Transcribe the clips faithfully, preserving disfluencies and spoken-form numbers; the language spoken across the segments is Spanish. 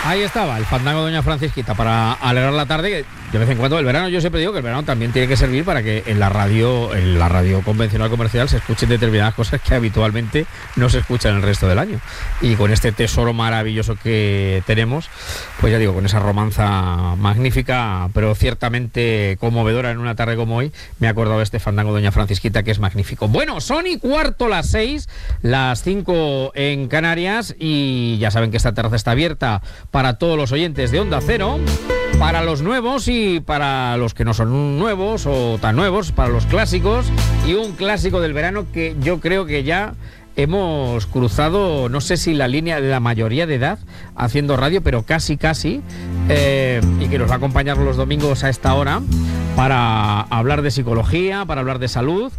Ahí estaba, el fandango de Doña Francisquita para alegrar la tarde. De vez en cuando, el verano, yo siempre digo que el verano también tiene que servir para que en la radio, en la radio convencional comercial, se escuchen determinadas cosas que habitualmente no se escuchan el resto del año. Y con este tesoro maravilloso que tenemos, pues ya digo, con esa romanza magnífica, pero ciertamente conmovedora en una tarde como hoy, me he acordado de este fandango de Doña Francisquita, que es magnífico. Bueno, son y cuarto las seis, las cinco en Canarias, y ya saben que esta terraza está abierta para todos los oyentes de Onda Cero, para los nuevos y para los que no son nuevos o tan nuevos, para los clásicos, y un clásico del verano que yo creo que ya hemos cruzado, no sé si la línea de la mayoría de edad haciendo radio, pero casi casi, eh, y que nos va a acompañar los domingos a esta hora para hablar de psicología, para hablar de salud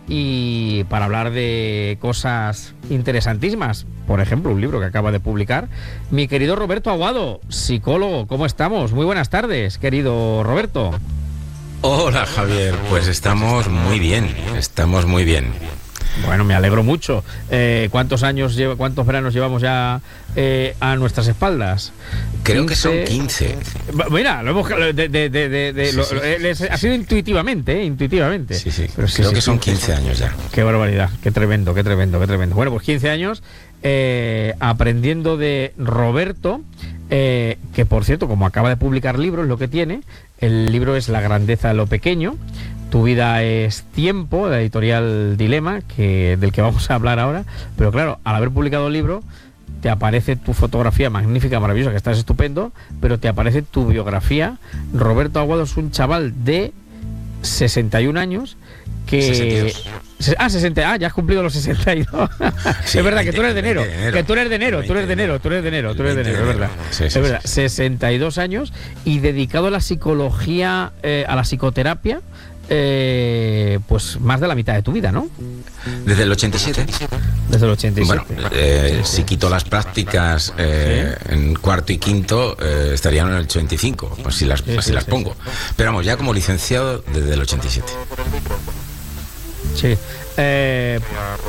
y para hablar de cosas interesantísimas. Por ejemplo, un libro que acaba de publicar mi querido Roberto Aguado, psicólogo. ¿Cómo estamos? Muy buenas tardes, querido Roberto. Hola, Javier. Pues estamos muy bien, estamos muy bien. Bueno, me alegro mucho. Eh, ¿Cuántos años, lleva, cuántos veranos llevamos ya eh, a nuestras espaldas? Creo quince... que son quince. Mira, lo hemos, de, de, de, de, de, sí, lo, sí. Eh, ha sido intuitivamente, eh, intuitivamente. Sí, sí. Pero sí, creo sí, que son quince años ya. Qué barbaridad, qué tremendo, qué tremendo, qué tremendo. Bueno, pues quince años eh, aprendiendo de Roberto, eh, que por cierto, como acaba de publicar libros, lo que tiene, el libro es La grandeza de lo pequeño. Tu vida es tiempo, de la editorial Dilema, que, del que vamos a hablar ahora. Pero claro, al haber publicado el libro, te aparece tu fotografía magnífica, maravillosa, que estás estupendo, pero te aparece tu biografía. Roberto Aguado es un chaval de sesenta y un años que... sesenta y dos. Ah, sesenta, ah, ya has cumplido los sesenta y dos. Sí, es verdad que tú eres de enero, que tú eres de enero, tú eres de enero, tú eres de enero, tú eres de enero, es verdad. Sí, sí, es verdad, sí, sí. sesenta y dos años y dedicado a la psicología, eh, a la psicoterapia. Eh, pues más de la mitad de tu vida, ¿no? Desde el ochenta y siete. Desde el ochenta y siete. Bueno, eh, si quito las prácticas eh, ¿sí? en cuarto y quinto, eh, estarían en el ochenta y cinco, pues si las, sí, pues sí, si las sí, pongo. sí. Pero vamos, ya como licenciado desde el ochenta y siete. Sí. Eh,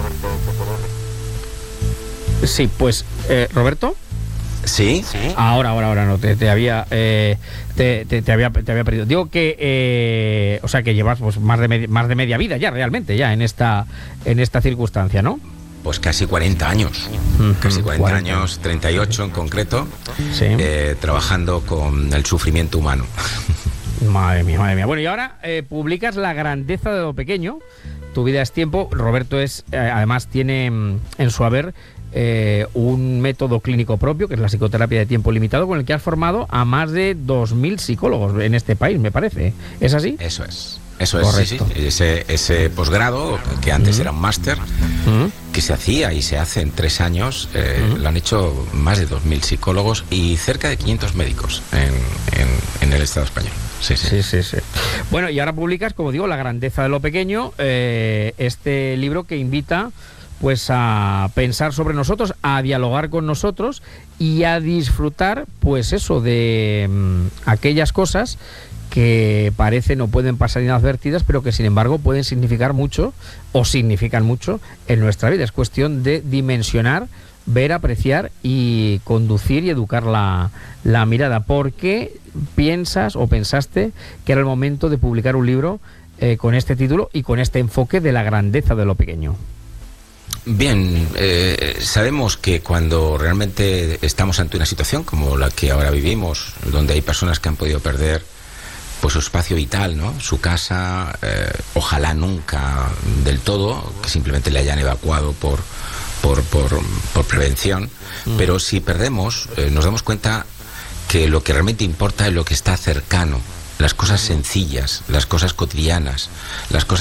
sí, pues, eh, Roberto. ¿Sí? Ahora, ahora, ahora no, te, te había eh, te, te, te había te había perdido. Digo que eh, o sea que llevas pues más de media, más de media vida ya realmente ya en esta en esta circunstancia, ¿no? Pues casi cuarenta años. Uh-huh. Casi cuarenta, cuarenta años, treinta y ocho en concreto, sí. eh, trabajando con el sufrimiento humano. Madre mía, madre mía. Bueno, y ahora eh, publicas La grandeza de lo pequeño. Tu vida es tiempo. Roberto es eh, además tiene en su haber Eh, un método clínico propio, que es la psicoterapia de tiempo limitado, con el que has formado a más de dos mil psicólogos en este país, me parece. ¿Es así? Eso es. Eso es, sí, sí. Ese, ese posgrado, que antes uh-huh. era un máster, uh-huh. que se hacía y se hace en tres años, eh, uh-huh. lo han hecho más de dos mil psicólogos y cerca de quinientos médicos en, en, en el Estado español. Sí sí. sí, sí, sí. Bueno, y ahora publicas, como digo, La grandeza de lo pequeño, eh, este libro que invita pues a pensar sobre nosotros, a dialogar con nosotros y a disfrutar, pues eso, de mmm, aquellas cosas que parecen o pueden pasar inadvertidas, pero que sin embargo pueden significar mucho o significan mucho en nuestra vida. Es cuestión de dimensionar, ver, apreciar y conducir y educar la, la mirada. ¿Por qué piensas o pensaste que era el momento de publicar un libro eh, con este título y con este enfoque de la grandeza de lo pequeño? Bien, eh, sabemos que cuando realmente estamos ante una situación como la que ahora vivimos, donde hay personas que han podido perder pues su espacio vital, ¿no? Su casa, eh, ojalá nunca del todo, que simplemente le hayan evacuado por, por, por, por prevención, mm. pero si perdemos, eh, nos damos cuenta que lo que realmente importa es lo que está cercano, las cosas sencillas, las cosas cotidianas, las cosas